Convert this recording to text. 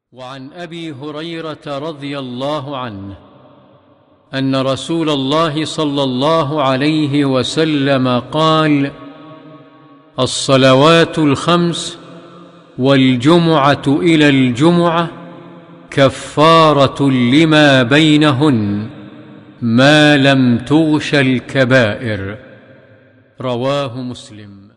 وعن أبي هريرة رضي الله عنه أن رسول الله صلى الله عليه وسلم قال: الصلوات الخمس والجمعة إلى الجمعة كفارة لما بينهن ما لم تغش الكبائر. رواه مسلم.